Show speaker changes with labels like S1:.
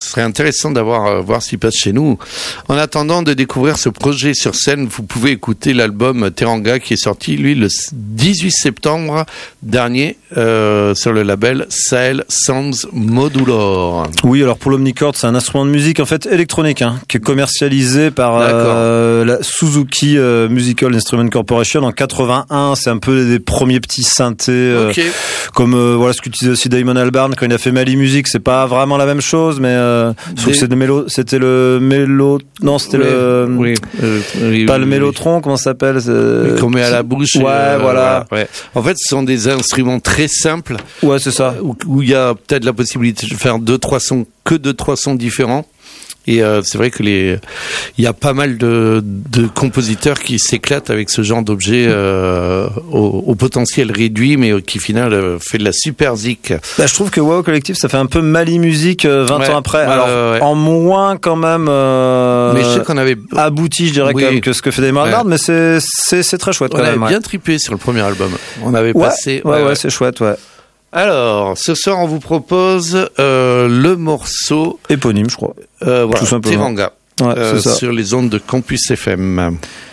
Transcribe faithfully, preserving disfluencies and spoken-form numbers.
S1: serait intéressant d'avoir euh, voir s'il passe chez nous. En attendant de découvrir ce projet sur scène, vous pouvez écouter l'album Teranga qui est sorti lui le dix-huit septembre dernier euh, sur le label Sahel Sounds Modulor.
S2: Oui, alors pour l'Omnichord, c'est un instrument de musique en fait électronique hein, qui est commercialisé par euh, la Suzuki euh, Musical Instrument Corporation en quatre-vingt-un. C'est un peu des premiers petits synthés euh, okay. comme euh, voilà ce qu'utilisait aussi Damon Albarn quand il a fait Mali Music. C'est pas vraiment la même chose, mais euh, je trouve que c'est mélo, c'était le mélo, non c'était oui, le
S1: oui, euh, oui,
S2: pas
S1: oui,
S2: le
S1: oui,
S2: mélotron, oui. Comment ça s'appelle
S1: qu'on met à la bouche.
S2: Ouais,
S1: euh,
S2: voilà.
S1: Ouais. En fait, ce sont des instruments très simples.
S2: Ouais, c'est ça.
S1: Où il y a peut-être la possibilité de faire deux, trois sons, que deux, trois sons différents. Et euh, c'est vrai que les, il y a pas mal de, de compositeurs qui s'éclatent avec ce genre d'objet euh, au, au potentiel réduit, mais qui, au final, euh, fait de la super zik.
S2: Bah, je trouve que Wow Collective, ça fait un peu Mali Music euh, vingt
S1: ouais,
S2: ans après.
S1: Ouais,
S2: Alors,
S1: ouais, ouais.
S2: en moins quand même. Euh,
S1: mais je sais qu'on avait
S2: abouti, je dirais, oui. quand même, que ce que fait Damon Albarn, ouais. mais c'est c'est c'est très chouette.
S1: On
S2: quand
S1: avait
S2: même,
S1: bien
S2: ouais.
S1: trippé sur le premier album. On avait
S2: ouais,
S1: passé.
S2: Ouais, ouais, ouais, c'est chouette, ouais.
S1: Alors, ce soir, on vous propose euh, le morceau
S2: éponyme, je crois.
S1: Euh, voilà,
S2: tout simplement.
S1: Teranga,
S2: ouais,
S1: euh,
S2: c'est ça.
S1: sur les ondes de Campus F M.